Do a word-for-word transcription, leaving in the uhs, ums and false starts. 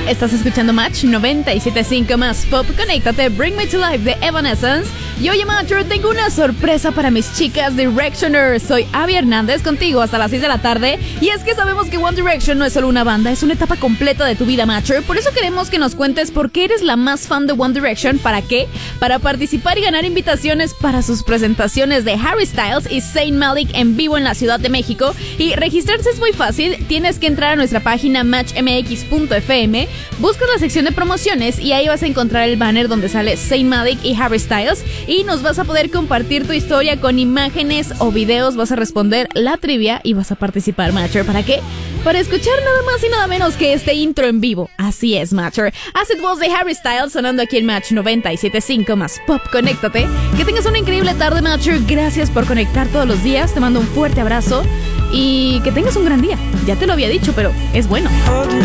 Estás escuchando Match noventa y siete punto cinco más Pop. Conéctate, Bring Me to Life de Evanescence. Y oye, Matcher, tengo una sorpresa para mis chicas Directioners. Soy Abby Hernández contigo hasta las seis de la tarde. Y es que sabemos que One Direction no es solo una banda, es una etapa completa de tu vida, Matcher. Por eso queremos que nos cuentes por qué eres la más fan de One Direction. ¿Para qué? Para participar y ganar invitaciones para sus presentaciones de Harry Styles y Zayn Malik en vivo en la Ciudad de México. Y registrarse es muy fácil. Tienes que entrar a nuestra página match m x punto f m, buscas la sección de promociones y ahí vas a encontrar el banner donde sale Zayn Malik y Harry Styles y nos vas a poder compartir tu historia con imágenes o videos, vas a responder la trivia y vas a participar, Matcher. ¿Para qué? Para escuchar nada más y nada menos que este intro en vivo. Así es, Matcher. As It Was de Harry Styles sonando aquí en Match noventa y siete punto cinco más Pop. Conéctate. Que tengas una increíble tarde, Matcher. Gracias por conectar todos los días. Te mando un fuerte abrazo y que tengas un gran día. Ya te lo había dicho, pero es bueno.